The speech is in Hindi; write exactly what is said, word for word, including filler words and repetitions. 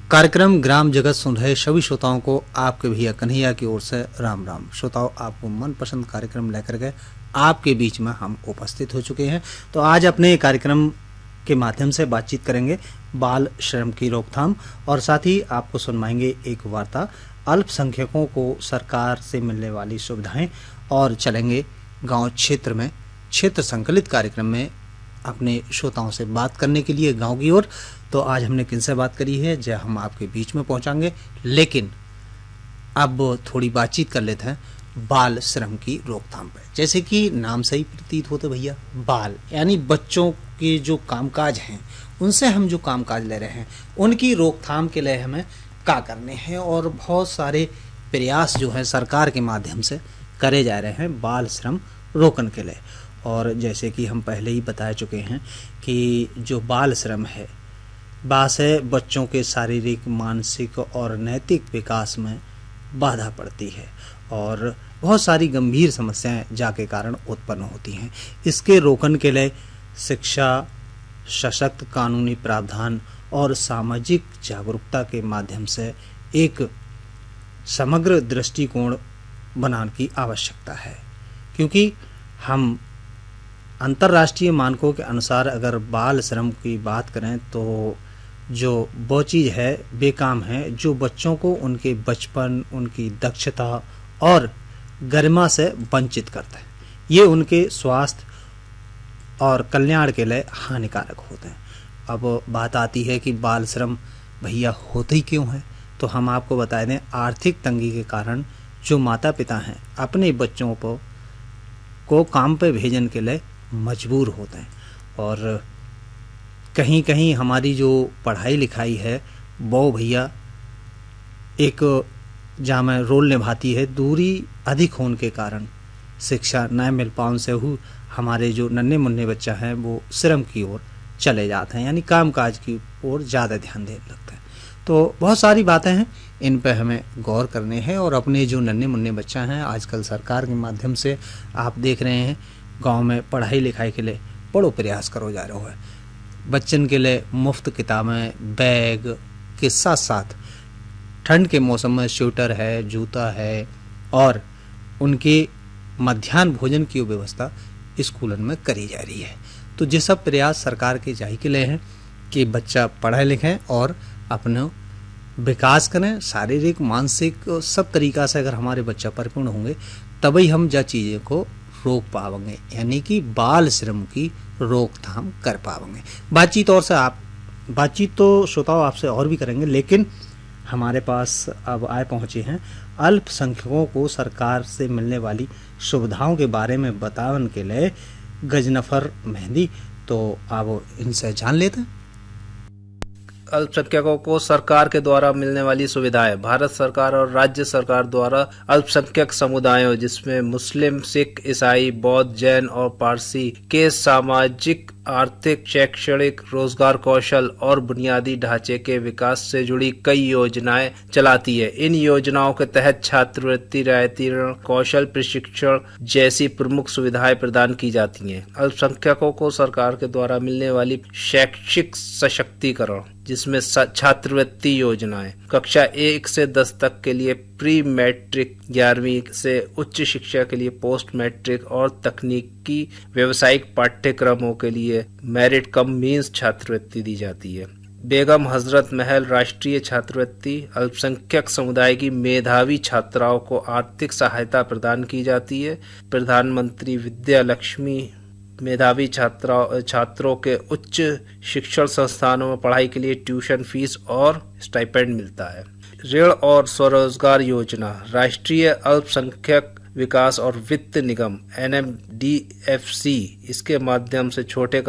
कार्यक्रम ग्राम जगत सुन रहे सभी श्रोताओं को आपके भैया कन्हैया की ओर से राम राम। श्रोताओं, आपको मनपसंद कार्यक्रम लेकर के आपके बीच में हम उपस्थित हो चुके हैं। तो आज अपने कार्यक्रम के माध्यम से बातचीत करेंगे बाल श्रम की रोकथाम और साथ ही आपको सुनवाएंगे एक वार्ता अल्पसंख्यकों को सरकार से मिलने वाली सुविधाएं और चलेंगे गांव क्षेत्र में क्षेत्र संकलित कार्यक्रम में अपने श्रोताओं से बात करने के लिए गांव की ओर। तो आज हमने किनसे बात करी है जो हम आपके बीच में पहुंचाएंगे, लेकिन अब थोड़ी बातचीत कर लेते हैं बाल श्रम की रोकथाम पर। जैसे कि नाम से ही प्रतीत होते भैया, बाल यानी बच्चों के जो कामकाज हैं उनसे हम जो कामकाज ले रहे हैं उनकी रोकथाम के लिए हमें क्या करने हैं, और बहुत सारे प्रयास जो है सरकार के माध्यम से करे जा रहे हैं बाल श्रम रोकने के लिए। और जैसे कि हम पहले ही बता चुके हैं कि जो बाल श्रम है बास है बच्चों के शारीरिक, मानसिक और नैतिक विकास में बाधा पड़ती है और बहुत सारी गंभीर समस्याएं जाके कारण उत्पन्न होती हैं। इसके रोकन के लिए शिक्षा, सशक्त कानूनी प्रावधान और सामाजिक जागरूकता के माध्यम से एक समग्र दृष्टिकोण बनाने की आवश्यकता है, क्योंकि हम अंतर्राष्ट्रीय मानकों के अनुसार अगर बाल श्रम की बात करें तो जो वो चीज़ है बेकाम है जो बच्चों को उनके बचपन, उनकी दक्षता और गरिमा से वंचित करता है। ये उनके स्वास्थ्य और कल्याण के लिए हानिकारक होते हैं। अब बात आती है कि बाल श्रम भैया होते ही क्यों है, तो हम आपको बता दें आर्थिक तंगी के कारण जो माता पिता हैं अपने बच्चों को को काम पे भेजने के लिए मजबूर होते हैं। और कहीं कहीं हमारी जो पढ़ाई लिखाई है वो भैया एक जहाँ रोल निभाती है, दूरी अधिक होने के कारण शिक्षा न मिल पाने से ही हमारे जो नन्हे मुन्ने बच्चा हैं वो श्रम की ओर चले जाते हैं, यानी कामकाज की ओर ज़्यादा ध्यान देने लगते हैं। तो बहुत सारी बातें हैं, इन पर हमें गौर करने हैं। और अपने जो नन्हे मुन्ने बच्चा हैं आजकल सरकार के माध्यम से आप देख रहे हैं गांव में पढ़ाई लिखाई के लिए बड़ो प्रयास करो जा रहा है। बच्चन के लिए मुफ्त किताबें, बैग के साथ साथ ठंड के मौसम में स्वेटर है, जूता है और उनके मध्याह्न भोजन की व्यवस्था स्कूलन में करी जा रही है। तो ये सब प्रयास सरकार के जाही के लिए हैं कि बच्चा पढ़े लिखें और अपने विकास करें, शारीरिक, मानसिक सब तरीका से अगर हमारे बच्चा परिपूर्ण होंगे तभी हम जा चीज़ों को रोक पाएंगे, यानी कि बाल श्रम की रोकथाम कर पाएंगे। बातचीत और से आप बातचीत तो श्रोताओं आपसे और भी करेंगे, लेकिन हमारे पास अब आए पहुंचे हैं अल्पसंख्यकों को सरकार से मिलने वाली सुविधाओं के बारे में बताने के लिए गजनफर मेहंदी। तो आप इनसे जान लेते हैं। अल्पसंख्यकों को सरकार के द्वारा मिलने वाली सुविधाएं। भारत सरकार और राज्य सरकार द्वारा अल्पसंख्यक समुदायों जिसमें मुस्लिम, सिख, ईसाई, बौद्ध, जैन और पारसी के सामाजिक, आर्थिक, शैक्षणिक, रोजगार, कौशल और बुनियादी ढांचे के विकास से जुड़ी कई योजनाएं चलाती है। इन योजनाओं के तहत छात्रवृत्ति, रियायती ऋण, कौशल प्रशिक्षण जैसी प्रमुख सुविधाएं प्रदान की जाती हैं। अल्पसंख्यकों को सरकार के द्वारा मिलने वाली शैक्षिक सशक्तिकरण जिसमें छात्रवृत्ति योजनाएं कक्षा एक से दस तक के लिए प्री मैट्रिक, ग्यारहवीं से उच्च शिक्षा के लिए पोस्ट मैट्रिक और तकनीकी व्यावसायिक पाठ्यक्रमों के लिए मेरिट कम मींस छात्रवृत्ति दी जाती है। बेगम हजरत महल राष्ट्रीय छात्रवृत्ति, अल्पसंख्यक समुदाय की मेधावी छात्राओं को आर्थिक सहायता प्रदान की जाती है। प्रधानमंत्री विद्या लक्ष्मी मेधावी छात्रा छात्रों के उच्च शिक्षण संस्थानों में पढ़ाई के लिए ट्यूशन फीस और स्टाइपेंड मिलता है। ऋण और स्वरोजगार योजना, राष्ट्रीय अल्पसंख्यक विकास और वित्त निगम N M D F C इसके माध्यम से छोटे